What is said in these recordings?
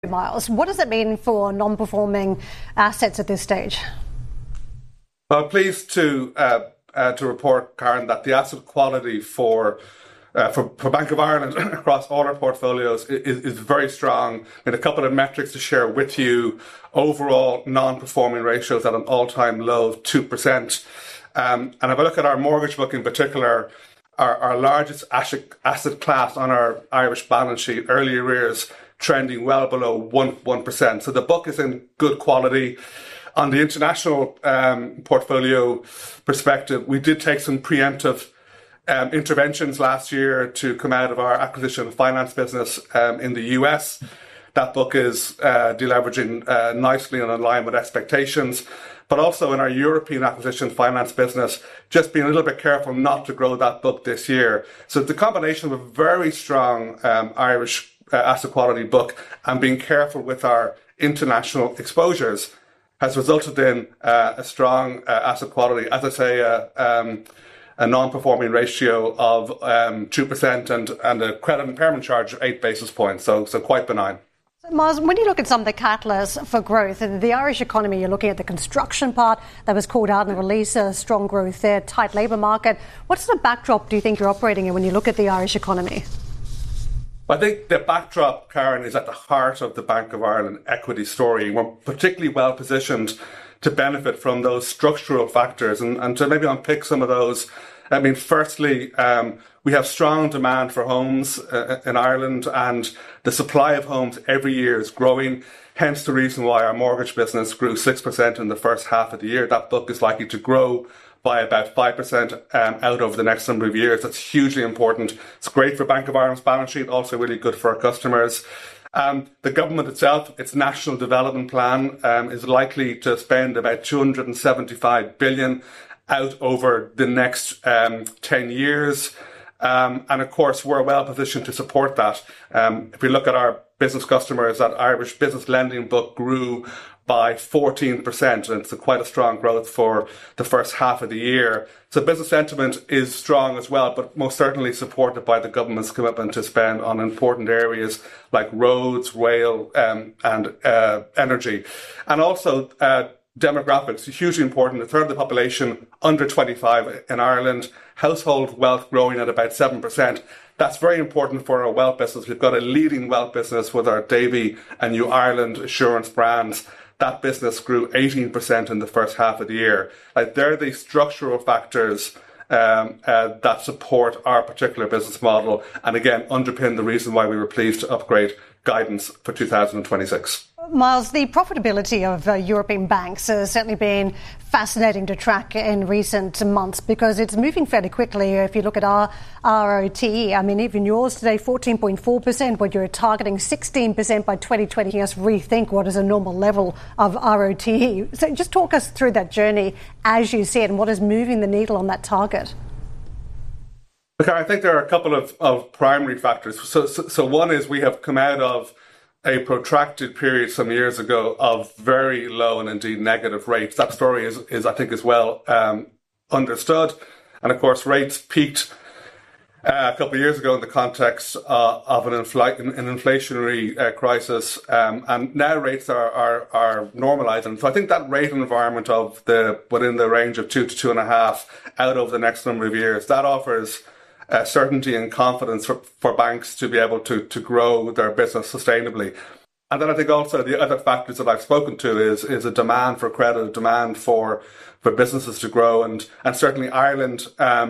Miles, what does it mean for non-performing assets at this stage? Well, pleased to report, Karen, that the asset quality for Bank of Ireland across all our portfolios is very strong. And a couple of metrics to share with you. Overall non-performing ratios at an all-time low of 2%. And if I look at our mortgage book in particular, our largest asset class on our Irish balance sheet, early arrears, trending well below 1%. So the book is in good quality. On the international portfolio perspective, we did take some preemptive interventions last year to come out of our acquisition finance business in the US. That book is deleveraging nicely and in line with expectations. But also in our European acquisition finance business, just being a little bit careful not to grow that book this year. So the combination of a very strong Irish asset quality book and being careful with our international exposures has resulted in a strong asset quality, as I say, a non-performing ratio of 2% and a credit impairment charge of 8 basis points, so quite benign. Miles, when you look at some of the catalysts for growth in the Irish economy, you're looking at the construction part that was called out in the release, strong growth there, tight labour market. What sort of backdrop do you think you're operating in when you look at the Irish economy? I think the backdrop, Karen, is at the heart of the Bank of Ireland equity story. We're particularly well positioned to benefit from those structural factors and to maybe unpick some of those. I mean, firstly, we have strong demand for homes in Ireland, and the supply of homes every year is growing. Hence the reason why our mortgage business grew 6% in the first half of the year. That book is likely to grow by about 5% out over the next number of years. That's hugely important. It's great for Bank of Ireland's balance sheet, also really good for our customers. The government itself, its national development plan, is likely to spend about 275 billion out over the next 10 years. And of course, we're well positioned to support that. If we look at our business customers, that Irish business lending book grew by 14%, and it's quite a strong growth for the first half of the year. So business sentiment is strong as well, but most certainly supported by the government's commitment to spend on important areas like roads, rail, and energy. And also demographics, hugely important. A third of the population under 25 in Ireland, household wealth growing at about 7%. That's very important for our wealth business. We've got a leading wealth business with our Davy and New Ireland Assurance brands. That business grew 18% in the first half of the year. They're the structural factors that support our particular business model and again underpin the reason why we were pleased to upgrade guidance for 2026. Miles, the profitability of European banks has certainly been fascinating to track in recent months because it's moving fairly quickly. If you look at our ROTE, I mean, even yours today, 14.4%, but you're targeting 16% by 2020. Making us rethink what is a normal level of ROTE. So just talk us through that journey as you see it and what is moving the needle on that target. Okay, I think there are a couple of primary factors. So one is we have come out of a protracted period some years ago of very low and indeed negative rates. That story is I think, is well understood. And of course, rates peaked a couple of years ago in the context of an inflationary crisis. And now rates are normalizing. So I think that rate environment of within the range of 2 to 2.5 out over the next number of years, that offers certainty and confidence for banks to be able to grow their business sustainably. And then I think also the other factors that I've spoken to is a demand for credit, a demand for businesses to grow. And certainly Ireland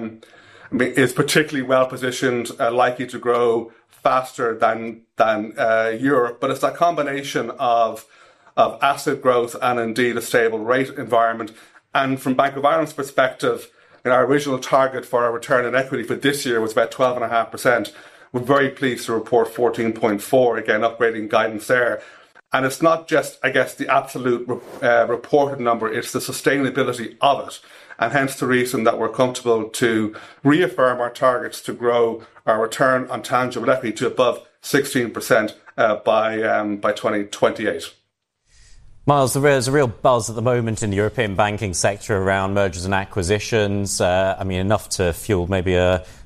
is particularly well positioned, likely to grow faster than Europe. But it's that combination of asset growth and indeed a stable rate environment. And from Bank of Ireland's perspective, our original target for our return on equity for this year was about 12.5%. We're very pleased to report 14.4%, again, upgrading guidance there. And it's not just, I guess, the absolute reported number, it's the sustainability of it. And hence the reason that we're comfortable to reaffirm our targets to grow our return on tangible equity to above 16% by 2028. Miles, there's a real buzz at the moment in the European banking sector around mergers and acquisitions. Enough to fuel maybe a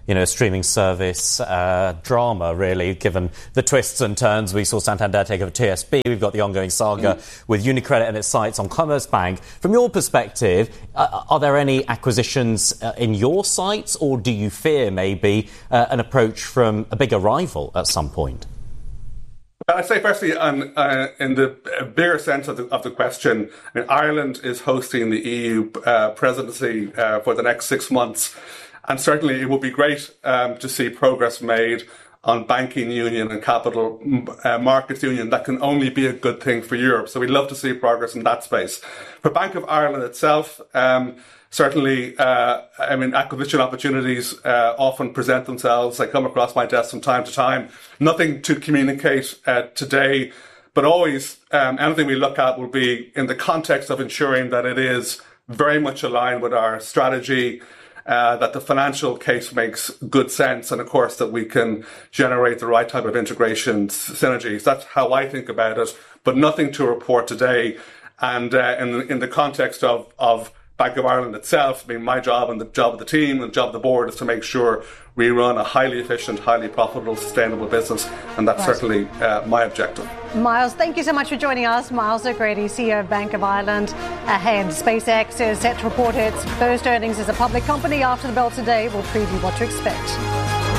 streaming service drama, really, given the twists and turns. We saw Santander take over TSB. We've got the ongoing saga with UniCredit and its sights on Commerzbank. From your perspective, are there any acquisitions in your sights, or do you fear maybe an approach from a bigger rival at some point? I'd say firstly, in the bigger sense of the question, Ireland is hosting the EU presidency for the next 6 months. And certainly it would be great to see progress made on banking union and capital markets union. That can only be a good thing for Europe. So we'd love to see progress in that space. For Bank of Ireland itself, certainly, acquisition opportunities often present themselves. They come across my desk from time to time. Nothing to communicate today, but always anything we look at will be in the context of ensuring that it is very much aligned with our strategy, that the financial case makes good sense, and of course that we can generate the right type of integration synergies. That's how I think about it, but nothing to report today. And in the context of Bank of Ireland itself, my job and the job of the team and the job of the board is to make sure we run a highly efficient, highly profitable, sustainable business, and that's certainly my objective. Miles, thank you so much for joining us. Myles O'Grady, CEO of Bank of Ireland. Ahead, SpaceX is set to report its first earnings as a public company after the bell today. We'll preview what to expect.